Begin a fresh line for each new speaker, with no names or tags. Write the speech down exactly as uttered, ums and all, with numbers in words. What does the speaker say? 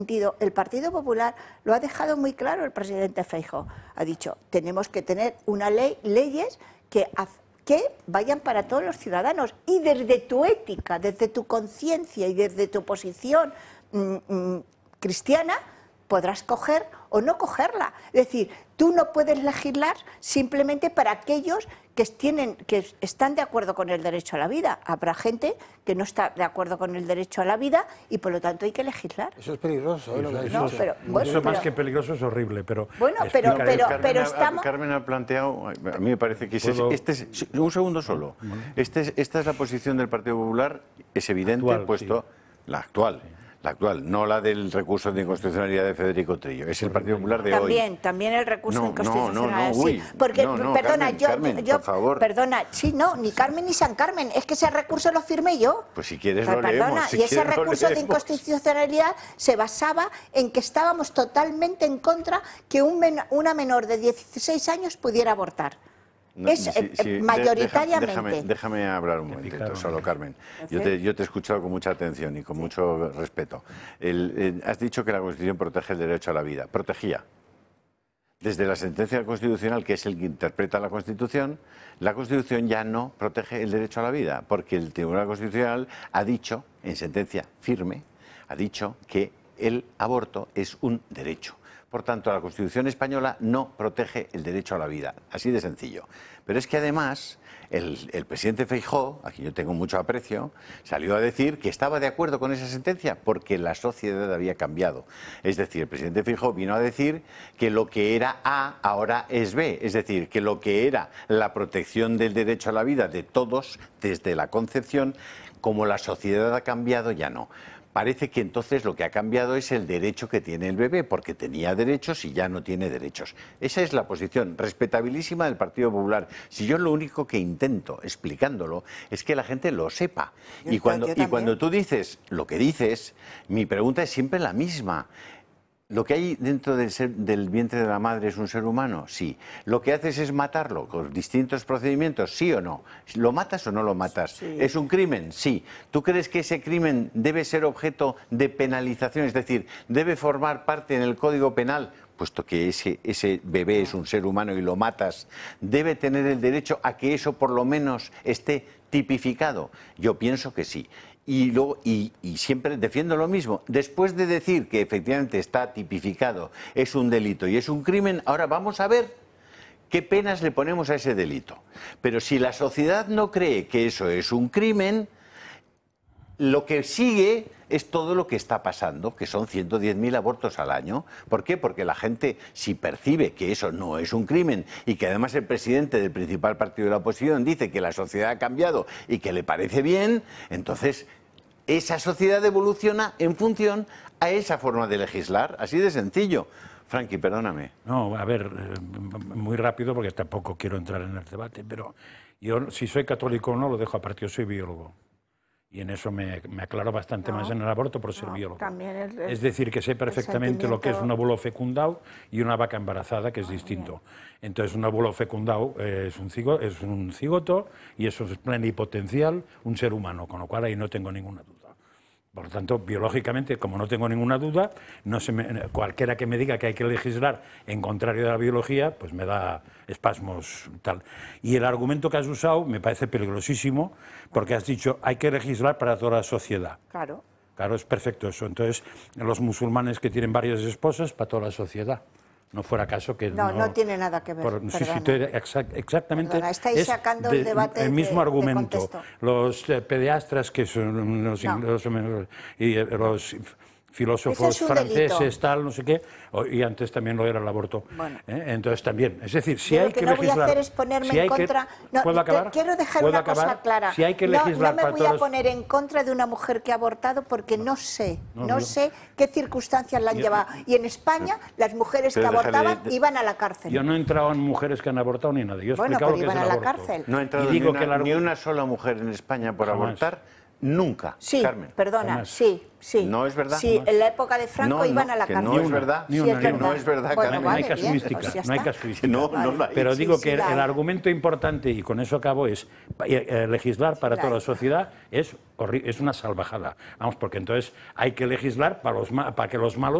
El Partido Popular lo ha dejado muy claro el presidente Feijóo. Ha dicho, tenemos que tener una ley, leyes que, que vayan para todos los ciudadanos. Y desde tu ética, desde tu conciencia y desde tu posición mmm, mmm, cristiana, podrás coger o no cogerla. Es decir, tú no puedes legislar simplemente para aquellos que, tienen, que están de acuerdo con el derecho a la vida. Habrá gente que no está de acuerdo con el derecho a la vida y por lo tanto hay que legislar.
Eso es peligroso, ¿eh? Lo que ha dicho.
No, pero, bueno,
eso
pero,
más que peligroso es horrible, pero...
Bueno, pero, pero,
Carmen,
pero
ha,
estamos...
Carmen ha planteado, a mí me parece que ese, este es, un segundo solo, este es, esta es la posición del Partido Popular, es evidente,
actual,
puesto, sí. la actual. La actual, no la del recurso de inconstitucionalidad de Federico Trillo, es el Partido Popular de
también,
hoy.
También, también el recurso
no,
de inconstitucionalidad.
No, no, no, uy,
sí, porque,
no, no,
perdona,
Carmen,
yo,
Carmen,
yo,
por favor.
Perdona, sí, no, ni Carmen ni San Carmen, es que ese recurso lo firmé yo.
Pues si quieres
Pero,
lo
perdona,
leemos. Si
y ese
quieres,
recurso de inconstitucionalidad se basaba en que estábamos totalmente en contra que un men una menor de dieciséis años pudiera abortar.
No,
es
sí, sí,
mayoritariamente.
Déjame, déjame hablar un momentito, solo Carmen. Yo te, yo te he escuchado con mucha atención y con sí. mucho respeto. El, el, has dicho que la Constitución protege el derecho a la vida. Protegía. Desde la sentencia constitucional, que es el que interpreta la Constitución, la Constitución ya no protege el derecho a la vida, porque el Tribunal Constitucional ha dicho, en sentencia firme, ha dicho que el aborto es un derecho. Por tanto, la Constitución española no protege el derecho a la vida, así de sencillo. Pero es que además, el, el presidente Feijóo, a quien yo tengo mucho aprecio, salió a decir que estaba de acuerdo con esa sentencia porque la sociedad había cambiado. Es decir, el presidente Feijóo vino a decir que lo que era A ahora es B. Es decir, que lo que era la protección del derecho a la vida de todos desde la concepción, como la sociedad ha cambiado, ya no. Parece que entonces lo que ha cambiado es el derecho que tiene el bebé, porque tenía derechos y ya no tiene derechos. Esa es la posición respetabilísima del Partido Popular. Si yo lo único que intento, explicándolo, es que la gente lo sepa. Yo, y, cuando, y cuando tú dices lo que dices, mi pregunta es siempre la misma. ¿Lo que hay dentro del, ser, del vientre de la madre es un ser humano? Sí. ¿Lo que haces es matarlo con distintos procedimientos? ¿Sí o no? ¿Lo matas o no lo matas? Sí. ¿Es un crimen? Sí. ¿Tú crees que ese crimen debe ser objeto de penalización? Es decir, ¿debe formar parte en el Código Penal? Puesto que ese, ese bebé es un ser humano y lo matas, ¿debe tener el derecho a que eso por lo menos esté tipificado? Yo pienso que sí. Y, luego, y, y siempre defiendo lo mismo. Después de decir que efectivamente está tipificado, es un delito y es un crimen, ahora vamos a ver qué penas le ponemos a ese delito. Pero si la sociedad no cree que eso es un crimen, lo que sigue es todo lo que está pasando, que son ciento diez mil abortos al año. ¿Por qué? Porque la gente, si percibe que eso no es un crimen y que además el presidente del principal partido de la oposición dice que la sociedad ha cambiado y que le parece bien, entonces esa sociedad evoluciona en función a esa forma de legislar, así de sencillo. Frankie, perdóname.
No, a ver, muy rápido porque tampoco quiero entrar en el debate, pero yo si soy católico o no lo dejo aparte, yo soy biólogo. Y en eso me, me aclaro bastante no, más en el aborto por ser no, biólogo. El, el, es decir, que sé perfectamente lo que es un óvulo fecundado y una vaca embarazada, que es distinto. Entonces, un óvulo fecundado eh, es, un cigo, es un cigoto y eso es plenipotencial, un ser humano, con lo cual ahí no tengo ninguna duda. Por lo tanto, biológicamente, como no tengo ninguna duda, no se me, cualquiera que me diga que hay que legislar en contrario de la biología, pues me da espasmos tal. Y el argumento que has usado me parece peligrosísimo, porque has dicho hay que legislar para toda la sociedad.
Claro.
Claro, es perfecto eso. Entonces, los musulmanes que tienen varias esposas, para toda la sociedad. No fuera caso que...
No, no, no tiene nada que ver. Por,
sí, sí, exact, exactamente.
Perdona, estáis
es
sacando
de,
el debate
el mismo
de,
argumento.
De
los eh, pediatras, que son los,
no.
los, y, eh, los filósofos franceses, delito. Tal, no sé qué, y antes también lo era el aborto.
Bueno.
¿Eh? Entonces también, es decir, si
Yo
hay
lo que,
que
no
legislar...
voy a hacer es ponerme
si
en contra...
Que,
no,
¿Puedo acabar?
Te, quiero dejar
¿Puedo
una
acabar?
cosa clara.
Si hay que legislar
no, no me voy
todos...
a poner en contra de una mujer que ha abortado porque no, no sé, no, no
yo...
sé qué circunstancias la han yo... llevado. Y en España las mujeres
pero
que abortaban
déjale...
iban a la cárcel.
Yo no he entrado en mujeres que han abortado ni nada. Yo he
bueno,
explicado
pero
lo que
iban
es el
a la
aborto.
cárcel.
No ha entrado
y digo
ni, una,
que la...
ni una sola mujer en España por
Jamás.
abortar. nunca,
Sí,
Carmen.
perdona,
Jamás.
sí, sí.
¿No es verdad?
Sí,
Jamás.
en la época de Franco
No,
iban
no,
a la
que
cárcel.
no es verdad.
Ni
Sí,
una,
es
ni
verdad.
una.
No es verdad,
Bueno,
Carmen.
No hay
vale, bien,
casuística,
pues ya
no hay
está.
casuística.
No, no
Vale.
la hay.
Pero
Sí,
digo
sí,
que
la
el
hay.
argumento importante, y con eso acabo, es eh, eh, legislar para
la
toda la
hay.
sociedad es, horri- es una salvajada. Vamos, porque entonces hay que legislar para, los ma- para que los malos